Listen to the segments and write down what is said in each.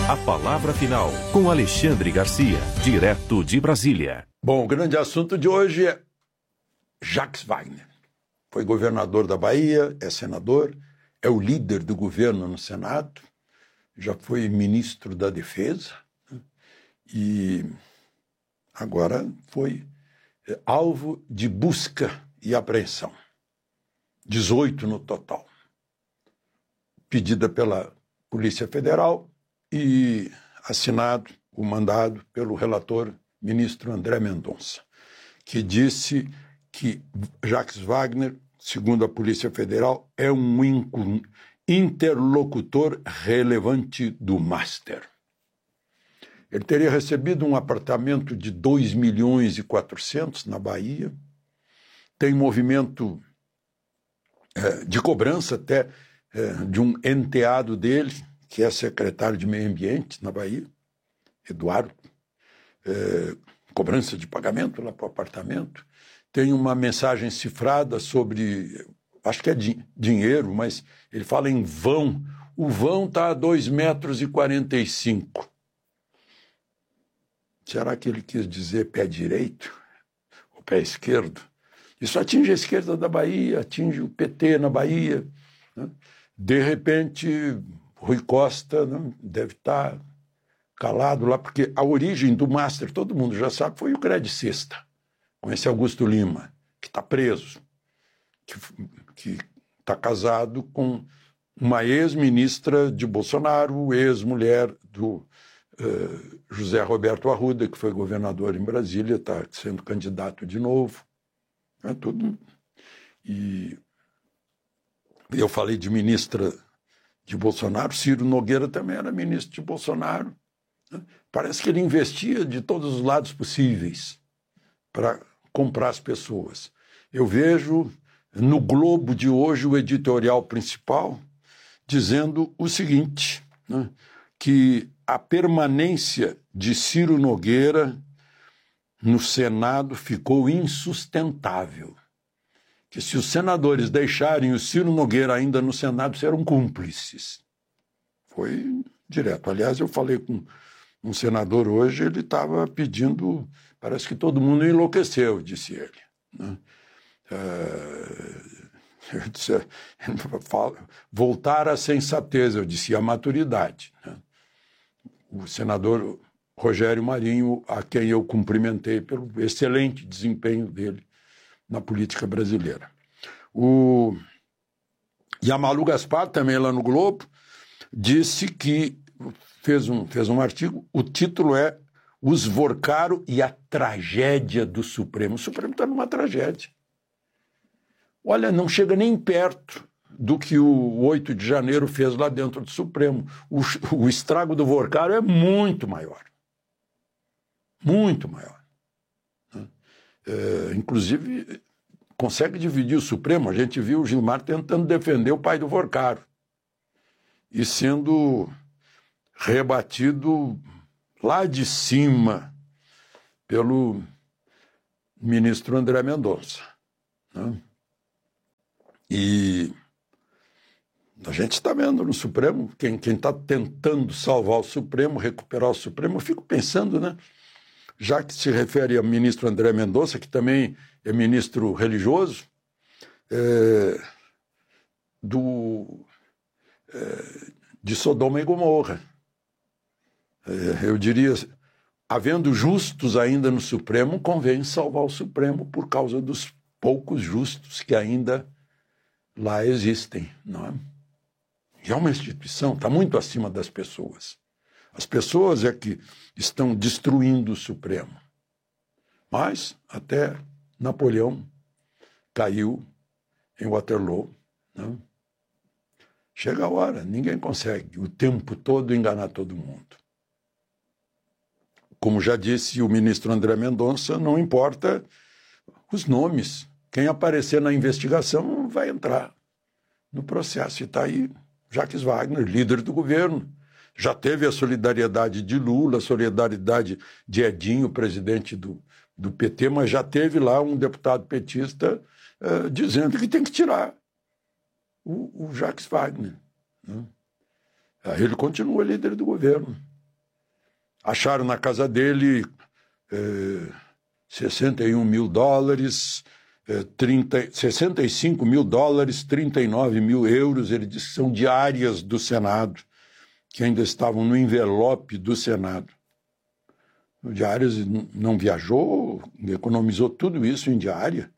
A palavra final, com Alexandre Garcia, direto de Brasília. Bom, o grande assunto de hoje é Jacques Wagner. Foi governador da Bahia, é senador, é o líder do governo no Senado, já foi ministro da Defesa, né? E agora foi alvo de busca e apreensão. 18 no total. Pedida pela Polícia Federal e assinado o mandado pelo relator ministro André Mendonça, que disse que Jacques Wagner, segundo a Polícia Federal, é um interlocutor relevante do Master. Ele teria recebido um apartamento de 2,4 milhões na Bahia, tem movimento de cobrança até de um enteado dele, que é secretário de Meio Ambiente na Bahia, Eduardo, cobrança de pagamento lá para o apartamento. Tem uma mensagem cifrada sobre, acho que é dinheiro, mas ele fala em vão. O vão está a 2,45 metros. Será que ele quis dizer pé direito ou pé esquerdo? Isso atinge a esquerda da Bahia, atinge o PT na Bahia, né? De repente, Rui Costa, né, deve estar calado lá, porque a origem do Master, todo mundo já sabe, foi o Credit Sexta, com esse Augusto Lima, que está preso, que está casado com uma ex-ministra de Bolsonaro, ex-mulher do José Roberto Arruda, que foi governador em Brasília, está sendo candidato de novo. É tudo. E eu falei de ministra de Bolsonaro, Ciro Nogueira também era ministro de Bolsonaro. Né? Parece que ele investia de todos os lados possíveis para comprar as pessoas. Eu vejo no Globo de hoje o editorial principal dizendo o seguinte, né? Que a permanência de Ciro Nogueira no Senado ficou insustentável. Que se os senadores deixarem o Ciro Nogueira ainda no Senado, serão cúmplices. Foi direto. Aliás, eu falei com um senador hoje, ele estava pedindo, parece que todo mundo enlouqueceu, disse ele. Né? Eu disse, voltar à sensatez, eu disse, à maturidade. Né? O senador Rogério Marinho, a quem eu cumprimentei pelo excelente desempenho dele na política brasileira. E a Malu Gaspar, também lá no Globo, disse que fez um artigo, o título é Os Vorcaro e a Tragédia do Supremo. O Supremo está numa tragédia. Olha, não chega nem perto do que o 8 de janeiro fez lá dentro do Supremo. O estrago do Vorcaro é muito maior. Muito maior. Inclusive, consegue dividir o Supremo. A gente viu o Gilmar tentando defender o pai do Vorcaro e sendo rebatido lá de cima pelo ministro André Mendonça. Né? E a gente está vendo no Supremo, quem está tentando salvar o Supremo, recuperar o Supremo, eu fico pensando, né? Já que se refere ao ministro André Mendonça, que também é ministro religioso, de Sodoma e Gomorra. Eu diria, havendo justos ainda no Supremo, convém salvar o Supremo por causa dos poucos justos que ainda lá existem. Não é? E é uma instituição, está muito acima das pessoas. As pessoas é que estão destruindo o Supremo. Mas até Napoleão caiu em Waterloo. Né? Chega a hora, ninguém consegue o tempo todo enganar todo mundo. Como já disse o ministro André Mendonça, não importa os nomes. Quem aparecer na investigação vai entrar no processo. E está aí Jacques Wagner, líder do governo. Já teve a solidariedade de Lula, a solidariedade de Edinho, presidente do PT, mas já teve lá um deputado petista dizendo que tem que tirar o Jacques Wagner. Né? Ele continua líder do governo. acharam na casa dele $61 mil, 65 mil dólares, 39 mil euros. Ele disse que são diárias do Senado, que ainda estavam no envelope do Senado. O diárias não viajou, economizou tudo isso em diária.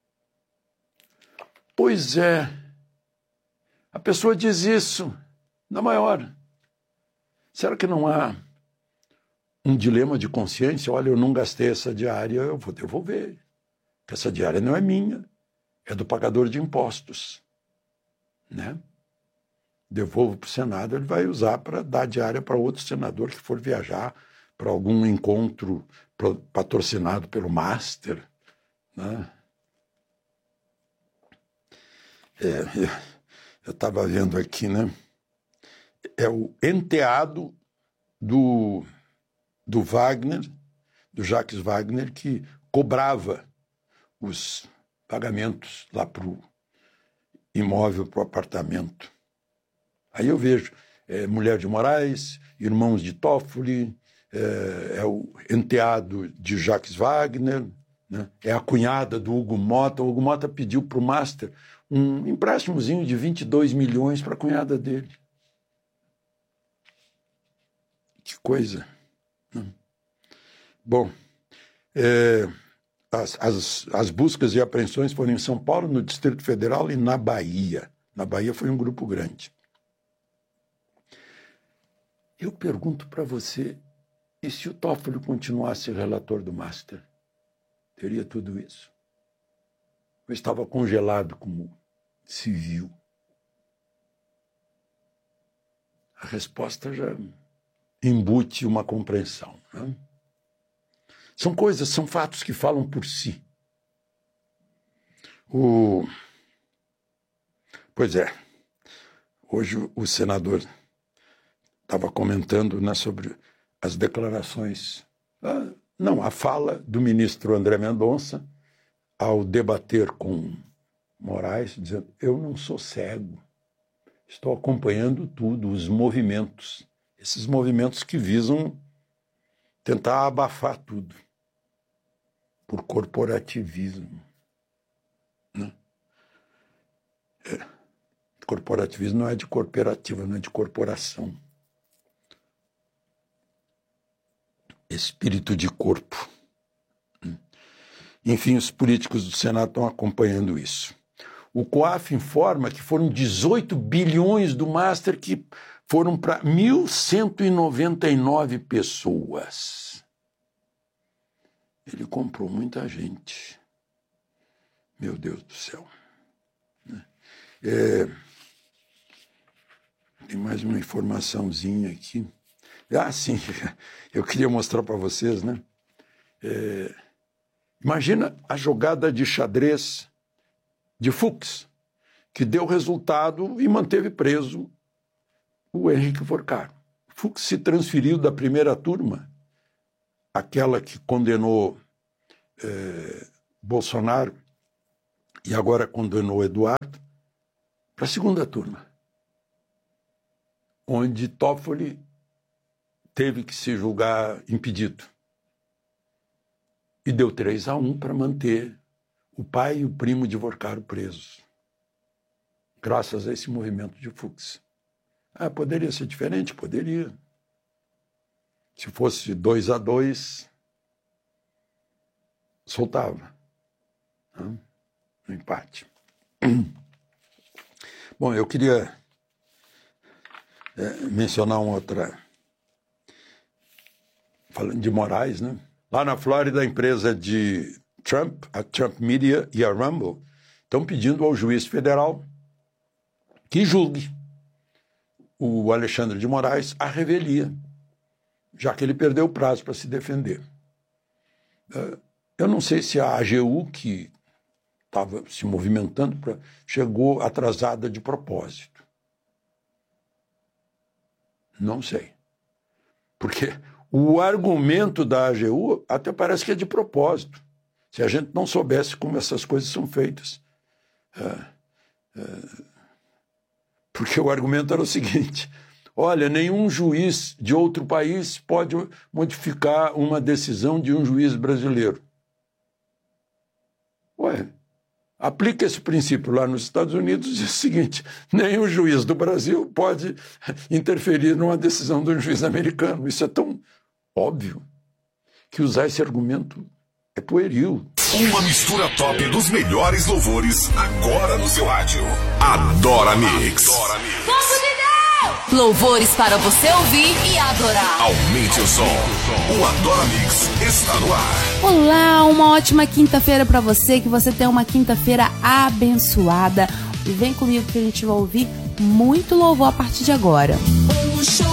Pois é, a pessoa diz isso na maior. Será que não há um dilema de consciência? Olha, eu não gastei essa diária, eu vou devolver. Porque essa diária não é minha, é do pagador de impostos, né? Devolvo para o Senado, ele vai usar para dar diária para outro senador que for viajar para algum encontro patrocinado pelo Master, né? Eu estava vendo aqui, né? É o enteado do Wagner, do Jacques Wagner, que cobrava os pagamentos lá para o imóvel, para o apartamento. Aí eu vejo mulher de Moraes, irmãos de Toffoli, é o enteado de Jacques Wagner, né? É a cunhada do Hugo Motta. O Hugo Motta pediu para o Master um empréstimozinho de 22 milhões para a cunhada dele. Que coisa. Bom, as buscas e apreensões foram em São Paulo, no Distrito Federal e na Bahia. Na Bahia foi um grupo grande. Eu pergunto para você, e se o Toffoli continuasse relator do Master? Teria tudo isso? Ou estava congelado como civil? A resposta já embute uma compreensão, né? São coisas, são fatos que falam por si. Pois é, hoje o senador estava comentando, né, sobre as declarações, a fala do ministro André Mendonça ao debater com Moraes, dizendo: eu não sou cego, estou acompanhando tudo, os movimentos, esses movimentos que visam tentar abafar tudo por corporativismo, né? Corporativismo não é de cooperativa, não é de corporação. Espírito de corpo. Enfim, os políticos do Senado estão acompanhando isso. O COAF informa que foram 18 bilhões do Master que foram para 1.199 pessoas. Ele comprou muita gente. Meu Deus do céu. Tem mais uma informaçãozinha aqui. Sim, eu queria mostrar para vocês, né? Imagina a jogada de xadrez de Fux, que deu resultado e manteve preso o Henrique Porcaro. Fux se transferiu da primeira turma, aquela que condenou Bolsonaro e agora condenou Eduardo, para a segunda turma, onde Toffoli teve que se julgar impedido. E deu 3-1 para manter o pai e o primo de Porcaro presos, graças a esse movimento de Fux. Poderia ser diferente? Poderia. Se fosse 2-2, soltava, né? No empate. Bom, eu queria mencionar uma outra, falando de Moraes, né? Lá na Flórida, a empresa de Trump, a Trump Media e a Rumble, estão pedindo ao juiz federal que julgue o Alexandre de Moraes à revelia, já que ele perdeu o prazo para se defender. Eu não sei se a AGU, que estava se movimentando, chegou atrasada de propósito. Não sei. Porque o argumento da AGU até parece que é de propósito. Se a gente não soubesse como essas coisas são feitas. Porque o argumento era o seguinte: olha, nenhum juiz de outro país pode modificar uma decisão de um juiz brasileiro. Ué, aplica esse princípio lá nos Estados Unidos e diz o seguinte: nenhum juiz do Brasil pode interferir numa decisão de um juiz americano. Isso é tão óbvio que usar esse argumento é pueril. Uma mistura top dos melhores louvores agora no seu rádio. Adora Mix. Louvores para você ouvir e adorar. Aumente o som. O Adora Mix está no ar. Olá, uma ótima quinta-feira para você. Que você tenha uma quinta-feira abençoada. E vem comigo que a gente vai ouvir muito louvor a partir de agora. Um show